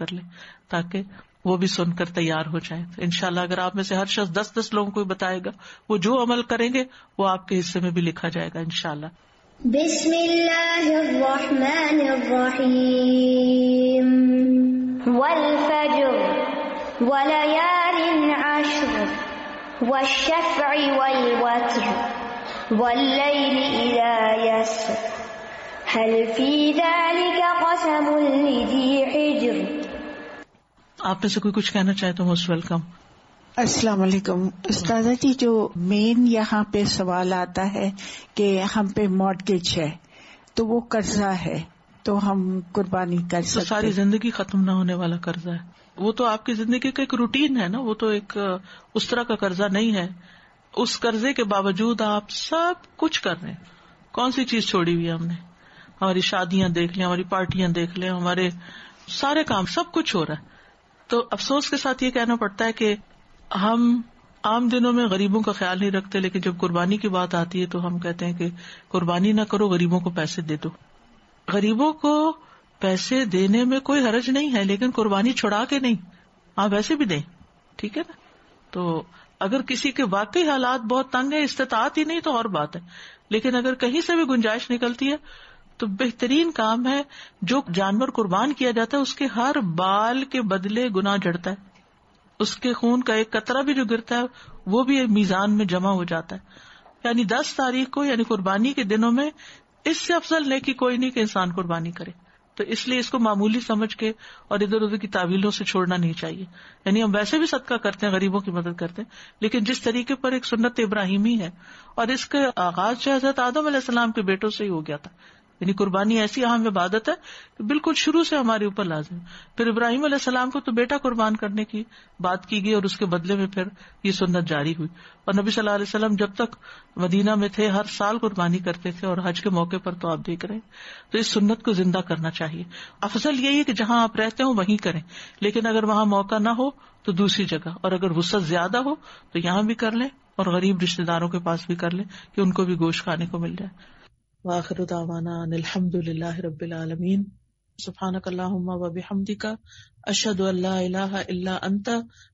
کر لیں تاکہ وہ بھی سن کر تیار ہو جائیں. تو انشاءاللہ اگر آپ میں سے ہر شخص 10 لوگوں کو بتائے گا، وہ جو عمل کریں گے وہ آپ کے حصے میں بھی لکھا جائے گا انشاءاللہ. بسم اللہ الرحمن الرحیم والفجر وليال عشر والشفع والوتر واللیل اذا یسر هل فی ذلك قسم لذی حجر. آپ میں سے کوئی کچھ کہنا چاہے تو موسٹ ویلکم. السلام علیکم استاذہ جی. جو مین یہاں پہ سوال آتا ہے کہ ہم پہ مارٹگیج ہے تو وہ قرضہ ہے تو ہم قربانی کر سکتے؟ ساری زندگی ختم نہ ہونے والا قرضہ ہے. وہ تو آپ کی زندگی کا ایک روٹین ہے نا، وہ تو ایک اس طرح کا قرضہ نہیں ہے. اس قرضے کے باوجود آپ سب کچھ کر رہے ہیں. کون سی چیز چھوڑی ہوئی ہے ہم نے؟ ہماری شادیاں دیکھ لیں، ہماری پارٹیاں دیکھ لیں، ہمارے سارے کام، سب کچھ ہو رہا ہے. تو افسوس کے ساتھ یہ کہنا پڑتا ہے کہ ہم عام دنوں میں غریبوں کا خیال نہیں رکھتے، لیکن جب قربانی کی بات آتی ہے تو ہم کہتے ہیں کہ قربانی نہ کرو، غریبوں کو پیسے دے دو. غریبوں کو پیسے دینے میں کوئی حرج نہیں ہے، لیکن قربانی چھڑا کے نہیں، آپ ایسے بھی دیں، ٹھیک ہے نا. تو اگر کسی کے واقعی حالات بہت تنگ ہے، استطاعت ہی نہیں تو اور بات ہے، لیکن اگر کہیں سے بھی گنجائش نکلتی ہے تو بہترین کام ہے. جو جانور قربان کیا جاتا ہے اس کے ہر بال کے بدلے گناہ جڑتا ہے، اس کے خون کا ایک قطرہ بھی جو گرتا ہے وہ بھی میزان میں جمع ہو جاتا ہے. یعنی 10 تاریخ کو، یعنی قربانی کے دنوں میں اس سے افضل نیکی کوئی نہیں کہ انسان قربانی کرے. تو اس لیے اس کو معمولی سمجھ کے اور ادھر ادھر کی تعویلوں سے چھوڑنا نہیں چاہیے. یعنی ہم ویسے بھی صدقہ کرتے ہیں، غریبوں کی مدد کرتے ہیں، لیکن جس طریقے پر ایک سنت ابراہیمی ہے، اور اس کا آغاز جو حضرت آدم علیہ السلام کے بیٹوں سے ہی ہو گیا تھا. یعنی قربانی ایسی اہم عبادت ہے کہ بالکل شروع سے ہمارے اوپر لازم. پھر ابراہیم علیہ السلام کو تو بیٹا قربان کرنے کی بات کی گئی اور اس کے بدلے میں پھر یہ سنت جاری ہوئی. اور نبی صلی اللہ علیہ وسلم جب تک مدینہ میں تھے ہر سال قربانی کرتے تھے، اور حج کے موقع پر تو آپ دیکھ رہے ہیں. تو اس سنت کو زندہ کرنا چاہیے. افضل یہی ہے کہ جہاں آپ رہتے ہو وہیں کریں، لیکن اگر وہاں موقع نہ ہو تو دوسری جگہ، اور اگر وسعت زیادہ ہو تو یہاں بھی کر لیں اور غریب رشتے داروں کے پاس بھی کر لیں کہ ان کو بھی گوشت کھانے کو مل جائے. وآخر دعوانا ان الحمد للہ رب العالمین. سبحانک اللہم وبحمدک، اشہد ان لا الہ الا انت،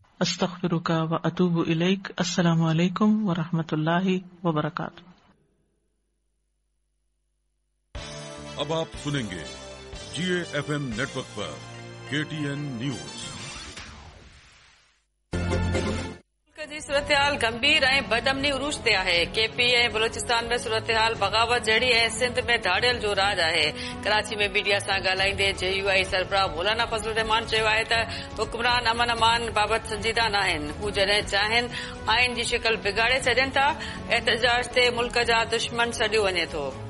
استغفرک واتوب الیک. السلام علیکم ورحمۃ اللہ وبرکاتہ. اب آپ سنیں گے GAFM نیٹورک پر KTN نیوز. जी सूरतहाल गंभीर ऐं बदअमनी उरूज ते आहे. KP ऐं बलोचिस्तान में सूरतहाल बग़ावत जहिड़ी ऐं सिंध में धाड़ियल जो राज आहे. कराची में मीडिया सां ॻाल्हाईंदे JUI सरबराह मौलाना फज़लुर रहमान चयो आहे त हुक्मरान अमन अमान बाबति संजीदा न आहिनि. हू जॾहिं चाहिनि आइन जी शिकल बिगाड़े छॾनि था. एहतजाज ते मुल्क जा दुश्मन सॾियो वञे थो.